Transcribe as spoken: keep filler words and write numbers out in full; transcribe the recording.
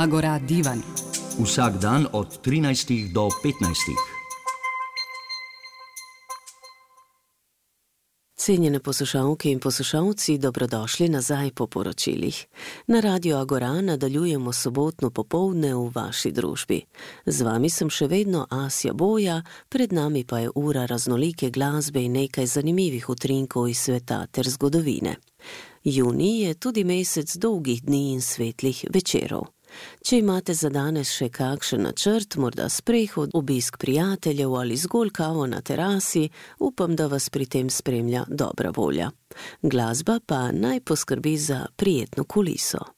Agora Divan. Vsak dan od trinajstih do petnajstih. Cenjene poslušalke in poslušalci, dobrodošli nazaj po poročilih. Na Radiu Agora nadaljujemo sobotno popoldne v vaši družbi. Z vami sem še vedno Asja Boja, pred nami pa je ura raznolike glasbe in nekaj zanimivih utrinkov iz sveta ter zgodovine. Junij je tudi mesec dolgih dni in svetlih večerov. Če imate za danes še kakšen načrt, morda sprehod, obisk prijateljev ali zgolj kavo na terasi, upam, da vas pri tem spremlja dobra volja. Glasba pa naj poskrbi za prijetno kuliso.